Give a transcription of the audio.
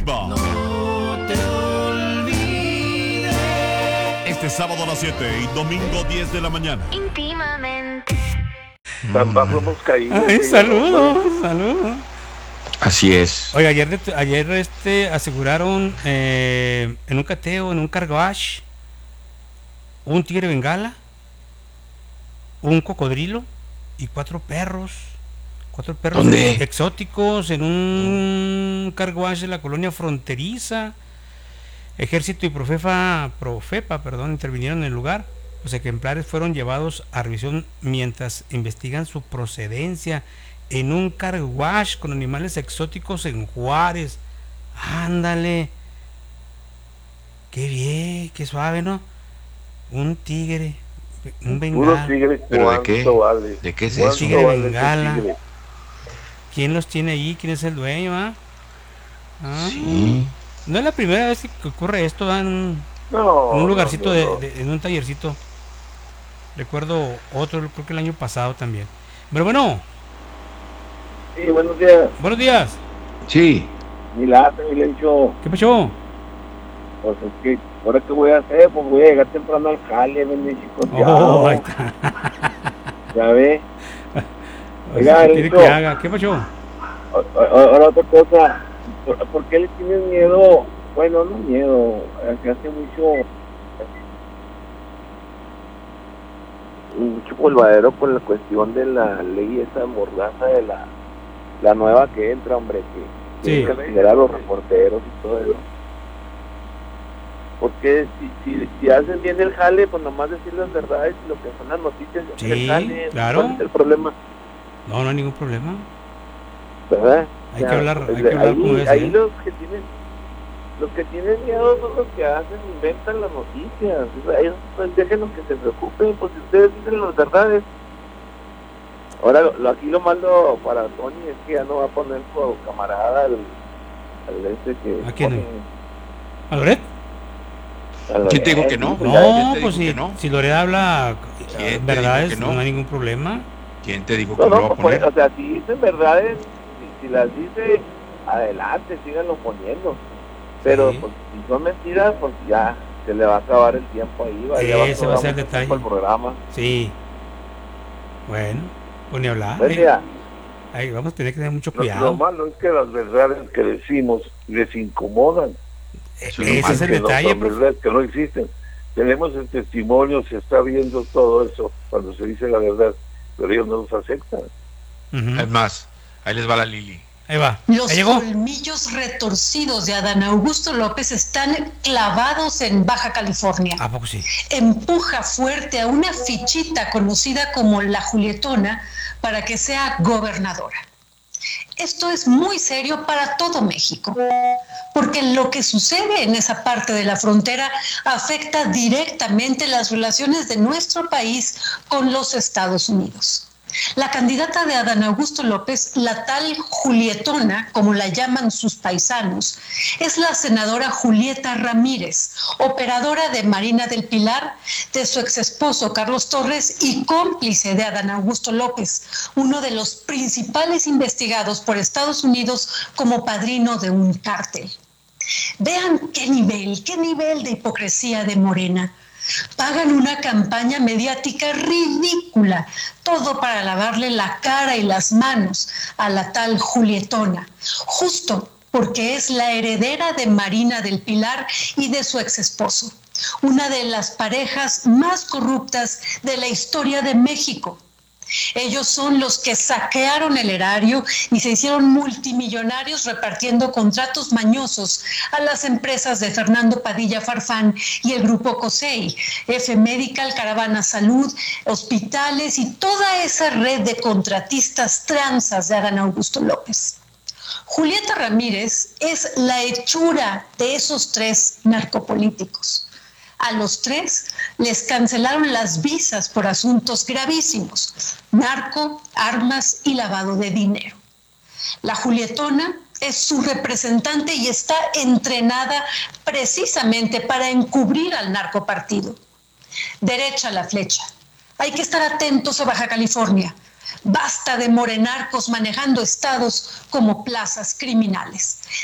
arriba. No te olvides. Este sábado a las 7 y domingo 10 de la mañana. Íntimamente. Tan bajo hemos caído. Ay, que saludos. Así es. Oiga, ayer aseguraron en un cateo, en un car wash, un tigre bengala, un cocodrilo y cuatro perros ¿Dónde? exóticos en un car wash de la colonia fronteriza. Ejército y Profepa, intervinieron en el lugar. Los ejemplares fueron llevados a revisión mientras investigan su procedencia en un car wash con animales exóticos en Juárez. Ándale, qué bien, qué suave, ¿no? Un tigre, un Puro bengala. tigre, ¿Pero de qué? ¿cuánto vale? ¿De qué es ¿Cuánto eso? Tigre vale ese bengala. tigre? ¿Quién los tiene ahí? ¿Quién es el dueño? Sí. No es la primera vez que ocurre esto, en No, un lugarcito, no. en un tallercito. Recuerdo otro, creo que el año pasado también. Pero bueno, Sí, buenos días. buenos días. Sí. Ni late, ni lencho. ¿Qué pasó? Pues es que, ¿ahora qué voy a hacer? Pues voy a llegar temprano al jale, ven mi Oh, ahí está. Ya ve. ¿Qué Oiga, quiere Elito. que haga? ¿Qué pasó? Ahora otra cosa. ¿Por qué le tienes miedo? Bueno, no miedo. Hace mucho polvadero por la cuestión de la ley esa mordaza de la nueva que entra, hombre, que Sí. tiene que atender a los reporteros y todo eso. Porque si hacen bien el jale, pues nomás decir las verdades y lo que son las noticias. Sí, el jale, claro. ¿cuál es el problema? No hay ningún problema. ¿Verdad? Hay que hablar como es. Ahí los que tienen miedo son los que inventan las noticias. Ellos, pues, déjenos que se preocupen, pues si ustedes dicen las verdades. Ahora, aquí lo malo para Tony es que ya no va a poner su camarada al que... ¿A quién? ¿A Loret? ¿Quién te dijo que no? pues, No, te pues dijo si, que no? si Loret habla ¿Quién te verdades, dijo que no? no hay ningún problema. ¿Quién te dijo que No, no lo va a pues, poner? o sea, si dicen verdades, si las dice, adelante, síganlo poniendo. Pero Sí. pues, si son mentiras, pues ya se le va a acabar el tiempo ahí. Ese va a ser el detalle. El programa. Sí. Bueno, pues ni hablar. Buen día. Ahí vamos a tener que tener mucho Lo cuidado. malo es que las verdades que decimos les incomodan. Eso es lo Ese malo. es el Que no detalle, son profe. verdades que no existen. Tenemos el testimonio, se está viendo todo eso cuando se dice la verdad, pero ellos no los aceptan. Ujú. Es más, ahí les va la Lili. Ahí va. Los ¿Ya llegó? colmillos retorcidos de Adán Augusto López están clavados en Baja California. ¿A poco sí? Empuja fuerte a una fichita conocida como la Julietona para que sea gobernadora. Esto es muy serio para todo México, porque lo que sucede en esa parte de la frontera afecta directamente las relaciones de nuestro país con los Estados Unidos. La candidata de Adán Augusto López, la tal Julietona, como la llaman sus paisanos, es la senadora Julieta Ramírez, operadora de Marina del Pilar, de su exesposo Carlos Torres y cómplice de Adán Augusto López, uno de los principales investigados por Estados Unidos como padrino de un cártel. Vean qué nivel de hipocresía de Morena. Pagan una campaña mediática ridícula, todo para lavarle la cara y las manos a la tal Julietona, justo porque es la heredera de Marina del Pilar y de su exesposo, una de las parejas más corruptas de la historia de México. Ellos son los que saquearon el erario y se hicieron multimillonarios repartiendo contratos mañosos a las empresas de Fernando Padilla Farfán y el grupo COSEI, F Medical, Caravana Salud, hospitales y toda esa red de contratistas tranzas de Adán Augusto López. Julieta Ramírez es la hechura de esos tres narcopolíticos. A los tres les cancelaron las visas por asuntos gravísimos: narco, armas y lavado de dinero. La Julietona es su representante y está entrenada precisamente para encubrir al narcopartido. Derecha la flecha. Hay que estar atentos a Baja California. Basta de morenarcos manejando estados como plazas criminales.